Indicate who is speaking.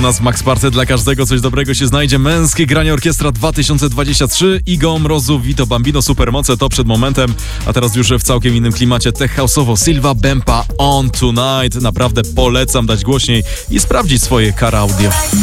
Speaker 1: nas w Max Party. Dla każdego coś dobrego się znajdzie. Męskie granie orkiestra 2023. Igo Mrozu, Vito Bambino, Supermoce to przed momentem. A teraz już w całkiem innym klimacie tech house'owo. Silva Bempa On Tonight. Naprawdę polecam dać głośniej i sprawdzić swoje car audio.